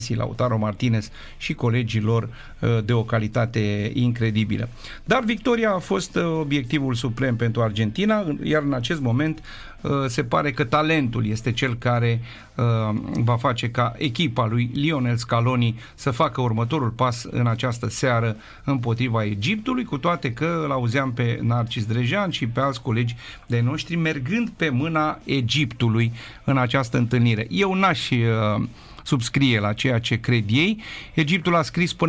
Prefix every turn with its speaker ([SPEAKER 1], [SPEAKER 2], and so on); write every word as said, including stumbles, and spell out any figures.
[SPEAKER 1] Lautaro Martinez și colegii lor de o calitate incredibilă. Dar victoria a fost obiectivul suprem pentru Argentina, iar în acest moment se pare că talentul este cel care va face ca echipa lui Lionel Scaloni să facă următorul pas în această seară împotriva Egiptului, cu toate că îl auzeam pe Narcis Drejan și pe alți colegi de noștri mergând pe mâna Egiptului în această întâlnire. Eu n-aș subscrie la ceea ce cred ei. Egiptul a scris până